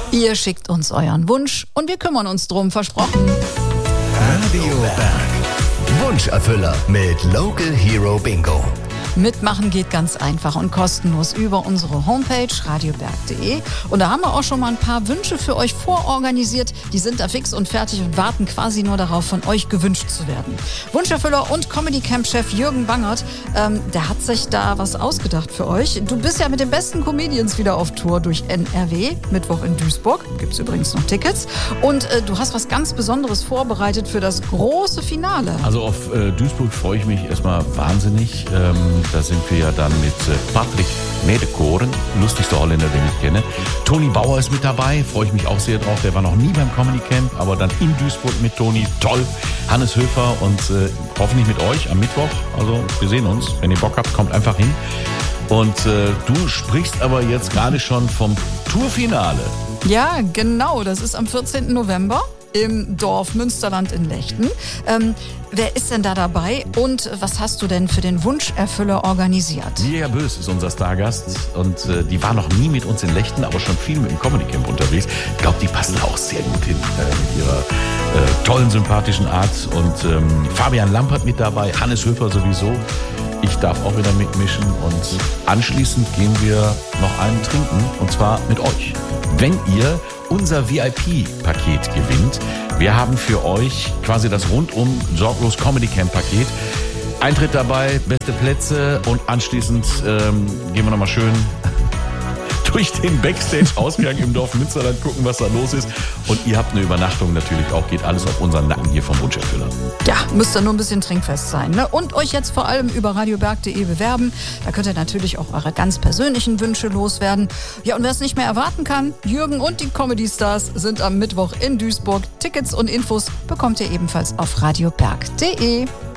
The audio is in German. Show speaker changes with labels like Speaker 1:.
Speaker 1: Ihr schickt uns euren Wunsch und wir kümmern uns drum, versprochen.
Speaker 2: Radio Berg. Wunscherfüller mit Local Hero Bingo.
Speaker 1: Mitmachen geht ganz einfach und kostenlos über unsere Homepage radioberg.de. Und da haben wir auch schon mal ein paar Wünsche für euch vororganisiert. Die sind da fix und fertig und warten quasi nur darauf, von euch gewünscht zu werden. Wunscherfüller und Comedy-Camp-Chef Jürgen Bangert, der hat sich da was ausgedacht für euch. Du bist ja mit den besten Comedians wieder auf Tour durch NRW, Mittwoch in Duisburg. Gibt's übrigens noch Tickets. Und du hast was ganz Besonderes vorbereitet für das große Finale.
Speaker 3: Also auf Duisburg freue ich mich erstmal wahnsinnig. Da sind wir ja dann mit Patrick Medekoren, lustigster Holländer, den ich kenne. Toni Bauer ist mit dabei, freue ich mich auch sehr drauf. Der war noch nie beim Comedy Camp, aber dann in Duisburg mit Toni. Toll. Hannes Höfer und hoffentlich mit euch am Mittwoch. Also wir sehen uns. Wenn ihr Bock habt, kommt einfach hin. Und du sprichst aber jetzt gerade schon vom Tourfinale.
Speaker 1: Ja, genau. Das ist am 14. November. Im Dorf Münsterland in Lechten. Wer ist denn da dabei und was hast du denn für den Wunscherfüller organisiert?
Speaker 3: Mirja Bös ist unser Stargast und die war noch nie mit uns in Lechten, aber schon viel mit dem Comedy Camp unterwegs. Ich glaube, die passt da auch sehr gut hin mit ihrer tollen, sympathischen Art. Und Fabian Lampert mit dabei, Hannes Höfer sowieso. Ich darf auch wieder mitmischen und anschließend gehen wir noch einen trinken und zwar mit euch. Wenn ihr unser VIP-Paket gewinnt, wir haben für euch quasi das rundum sorglos Comedy Camp Paket. Eintritt dabei, beste Plätze und anschließend gehen wir nochmal schön durch den Backstage-Ausgang im Dorf Münsterland gucken, was da los ist. Und ihr habt eine Übernachtung natürlich auch, geht alles auf unseren Nacken hier vom Wunscherfüller.
Speaker 1: Ja, müsst ihr nur ein bisschen trinkfest sein, ne? Und euch jetzt vor allem über radioberg.de bewerben. Da könnt ihr natürlich auch eure ganz persönlichen Wünsche loswerden. Ja, und wer es nicht mehr erwarten kann, Jürgen und die Comedy-Stars sind am Mittwoch in Duisburg. Tickets und Infos bekommt ihr ebenfalls auf radioberg.de.